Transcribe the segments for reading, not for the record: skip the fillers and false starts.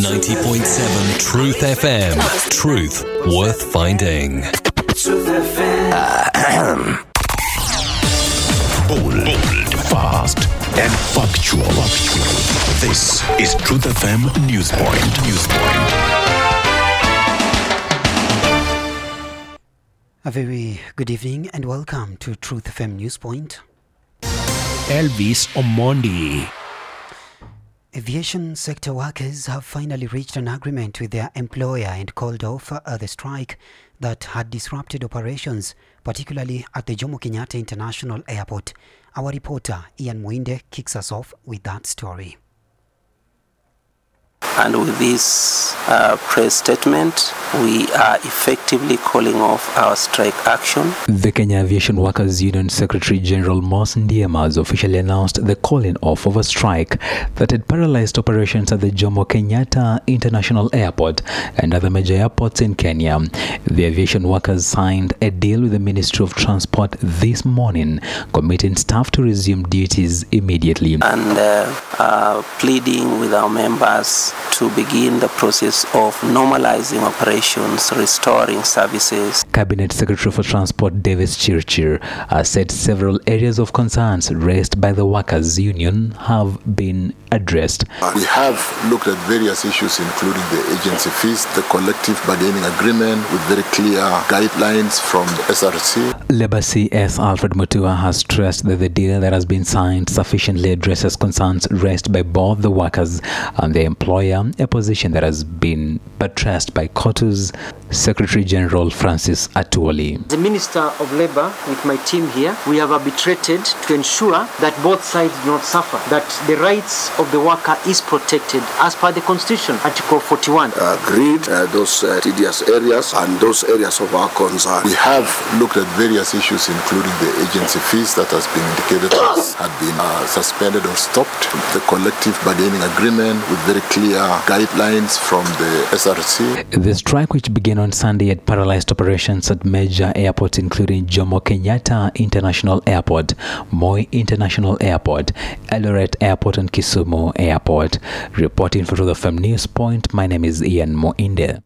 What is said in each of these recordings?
90.7 Truth FM. Truth worth finding. Truth FM. Bold, fast, and factual. This is Truth FM Newspoint. A very good evening and welcome to Truth FM Newspoint. Elvis Omondi. Aviation sector workers have finally reached an agreement with their employer and called off the strike that had disrupted operations, particularly at the Jomo Kenyatta International Airport. Our reporter Ian Mwinde kicks us off with that story. And with this press statement, we are effectively calling off our strike action. The Kenya Aviation Workers Union Secretary General Mos Ndiema has officially announced the calling off of a strike that had paralyzed operations at the Jomo Kenyatta International Airport and other major airports in Kenya. The aviation workers signed a deal with the Ministry of Transport this morning, committing staff to resume duties immediately. And pleading with our members to begin the process of normalizing operations, restoring services. Cabinet Secretary for Transport Davis Chirchir has said several areas of concerns raised by the workers' union have been addressed. We have looked at various issues, including the agency fees, the collective bargaining agreement with very clear guidelines from the SRC. Labour CS Alfred Mutua has stressed that the deal that has been signed sufficiently addresses concerns raised by both the workers and the employer, a position that has been buttressed by COTU's Secretary General Francis Atuoli. The Minister of Labour, with my team here, we have arbitrated to ensure that both sides do not suffer, that the rights of the worker is protected as per the Constitution, Article 41. Agreed those tedious areas and those areas of our concern. We have looked at various issues, including the agency fees that has been indicated as had been suspended or stopped, the collective bargaining agreement with very clear guidelines from the SRC. The strike, which began on Sunday, had paralyzed operations at major airports including Jomo Kenyatta International Airport, Moi International Airport, Eldoret Airport and Kisumu Airport. Reporting for the FM Newspoint, my name is Ian Mwinde.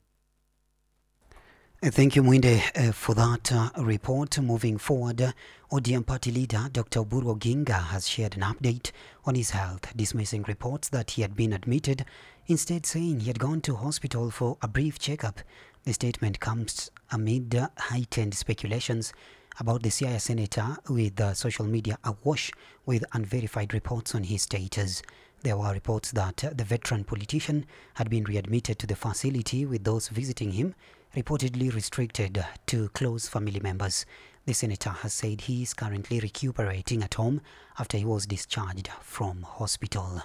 Thank you, Mwinde, for that report. Moving forward, ODM party leader Dr. Oburu Oginga has shared an update on his health, dismissing reports that he had been admitted, instead saying he had gone to hospital for a brief checkup. The statement comes amid heightened speculations about the Siaya senator, with social media awash with unverified reports on his status. There were reports that the veteran politician had been readmitted to the facility, with those visiting him reportedly restricted to close family members. The senator has said he is currently recuperating at home after he was discharged from hospital.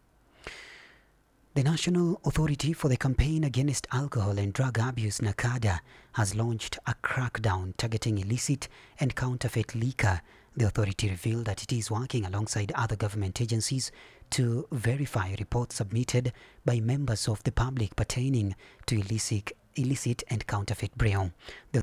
The National Authority for the Campaign Against Alcohol and Drug Abuse, NACADA, has launched a crackdown targeting illicit and counterfeit liquor. The authority revealed that it is working alongside other government agencies to verify reports submitted by members of the public pertaining to illicit and counterfeit brewing. The